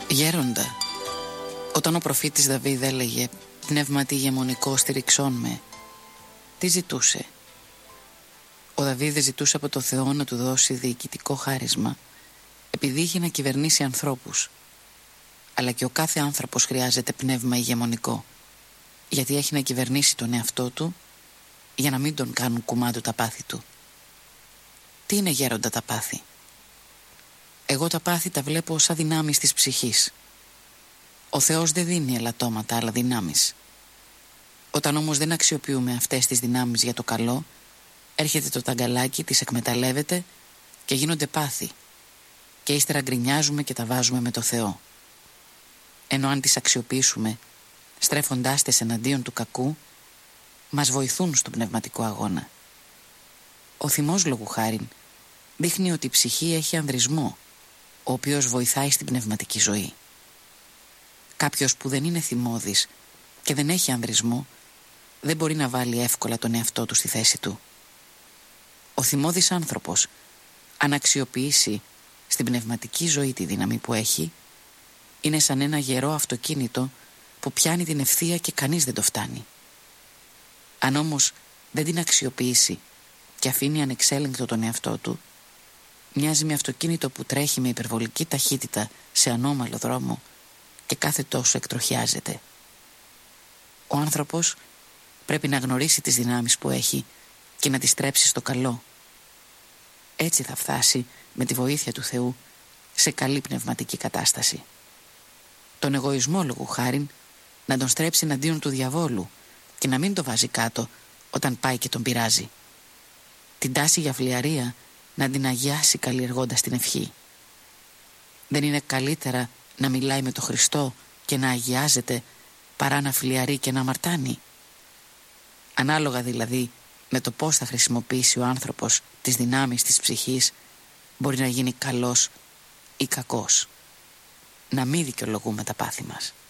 Γέροντα, όταν ο προφήτης Δαβίδ έλεγε «Πνεύματι ηγεμονικό στηριξών με», τι ζητούσε? Ο Δαβίδ ζητούσε από το Θεό να του δώσει διοικητικό χάρισμα, επειδή είχε να κυβερνήσει ανθρώπους. Αλλά και ο κάθε άνθρωπος χρειάζεται πνεύμα ηγεμονικό, γιατί έχει να κυβερνήσει τον εαυτό του για να μην τον κάνουν κουμάντο τα πάθη του. Τι είναι, γέροντα, τα πάθη? Εγώ τα πάθη τα βλέπω σαν δυνάμεις της ψυχής. Ο Θεός δεν δίνει ελαττώματα, αλλά δυνάμεις. Όταν όμως δεν αξιοποιούμε αυτές τις δυνάμεις για το καλό, έρχεται το ταγκαλάκι, τις εκμεταλλεύεται και γίνονται πάθη. Και ύστερα γκρινιάζουμε και τα βάζουμε με το Θεό. Ενώ αν τις αξιοποιήσουμε, στρέφοντάς τες εναντίον του κακού, μας βοηθούν στον πνευματικό αγώνα. Ο θυμός, λόγου χάριν, δείχνει ότι η ψυχή έχει ανδρισμό, ο οποίος βοηθάει στην πνευματική ζωή. Κάποιος που δεν είναι θυμώδης και δεν έχει ανδρισμό, δεν μπορεί να βάλει εύκολα τον εαυτό του στη θέση του. Ο θυμώδης άνθρωπος, αν αξιοποιήσει στην πνευματική ζωή τη δύναμη που έχει, είναι σαν ένα γερό αυτοκίνητο που πιάνει την ευθεία και κανείς δεν το φτάνει. Αν όμως δεν την αξιοποιήσει και αφήνει ανεξέλεγκτο τον εαυτό του, μοιάζει με αυτοκίνητο που τρέχει με υπερβολική ταχύτητα σε ανώμαλο δρόμο και κάθε τόσο εκτροχιάζεται. Ο άνθρωπος πρέπει να γνωρίσει τις δυνάμεις που έχει και να τις στρέψει στο καλό. Έτσι θα φτάσει με τη βοήθεια του Θεού σε καλή πνευματική κατάσταση. Τον εγωισμό, λόγου χάριν, να τον στρέψει εναντίον του διαβόλου και να μην το βάζει κάτω όταν πάει και τον πειράζει. Την τάση για φλιαρία να την αγιάσει καλλιεργώντας την ευχή. Δεν είναι καλύτερα να μιλάει με τον Χριστό και να αγιάζεται παρά να φλιαρεί και να αμαρτάνει? Ανάλογα δηλαδή με το πώς θα χρησιμοποιήσει ο άνθρωπος τις δυνάμεις της ψυχής, μπορεί να γίνει καλός ή κακός. Να μην δικαιολογούμε τα πάθη μας.